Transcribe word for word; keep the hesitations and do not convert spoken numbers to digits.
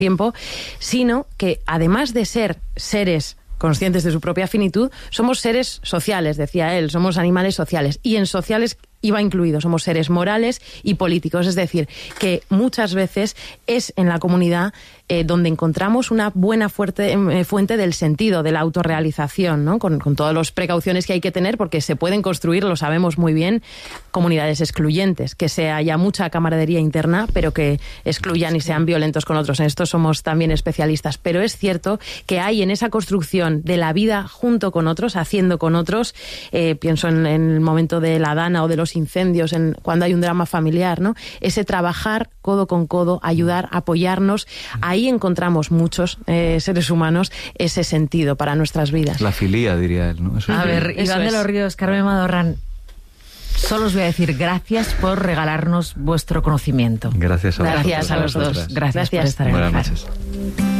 tiempo, sino que además de ser seres conscientes de su propia finitud, somos seres sociales, decía él, somos animales sociales, y en sociales iba incluido, somos seres morales y políticos, es decir, que muchas veces es en la comunidad eh, donde encontramos una buena fuerte, eh, fuente del sentido, de la autorrealización, ¿no? Con, con todas las precauciones que hay que tener, porque se pueden construir, lo sabemos muy bien, comunidades excluyentes, que se haya mucha camaradería interna, pero que excluyan y sean violentos con otros. En esto somos también especialistas, pero es cierto que hay en esa construcción de la vida junto con otros, haciendo con otros, eh, pienso en, en el momento de la Dana o de los incendios, en cuando hay un drama familiar, ¿no? Ese trabajar codo con codo, ayudar, apoyarnos, ahí encontramos muchos eh, seres humanos ese sentido para nuestras vidas. La filía, diría él, ¿no? Eso a es ver, bien. Iván de los Ríos, Carmen Madorrán, solo os voy a decir gracias por regalarnos vuestro conocimiento. Gracias a Gracias vosotros, a los vosotras. dos. Gracias, Gracias. por estar en Buenas el Faro. noches.